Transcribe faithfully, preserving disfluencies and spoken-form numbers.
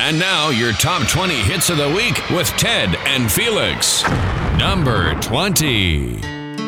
And now, your top twenty hits of the week with Ted and Felix. Number twenty.